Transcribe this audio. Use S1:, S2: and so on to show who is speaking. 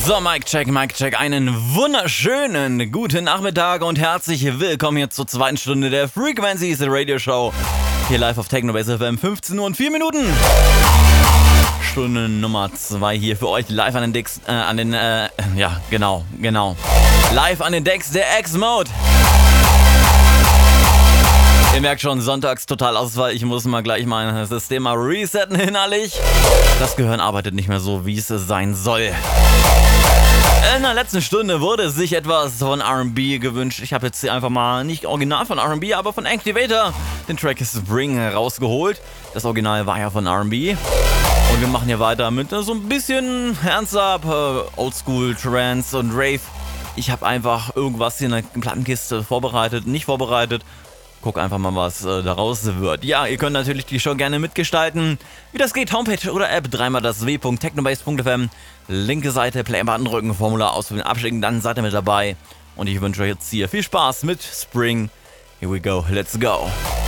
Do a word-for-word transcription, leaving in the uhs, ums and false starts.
S1: So, Mic Check, Mic Check, einen wunderschönen guten Nachmittag und herzlich willkommen hier zur zweiten Stunde der Frequencies Radio Show. Hier live auf Technobase F M, fünfzehn Uhr und vier Minuten. Stunde Nummer zwei hier für euch live an den Decks, äh, an den, äh, ja, genau, genau. Live an den Decks der X-Mode. Ihr merkt schon, sonntags total Ausfall. Ich muss mal gleich mein System mal resetten innerlich. Das Gehirn arbeitet nicht mehr so, wie es sein soll. In der letzten Stunde wurde sich etwas von R and B gewünscht. Ich habe jetzt hier einfach mal nicht original von R and B, aber von Activator den Track Spring rausgeholt. Das Original war ja von R and B. Und wir machen hier weiter mit so ein bisschen Hands-Up, Oldschool, Trance und Rave. Ich habe einfach irgendwas hier in der Plattenkiste vorbereitet, nicht vorbereitet. Guck einfach mal, was äh, daraus wird. Ja, ihr könnt natürlich die Show gerne mitgestalten. Wie das geht, Homepage oder App, dreimal das w punkt technobase punkt f m. Linke Seite, Playbutton drücken, Formular ausfüllen, abschicken, dann seid ihr mit dabei. Und ich wünsche euch jetzt hier viel Spaß mit Spring. Here we go, let's go.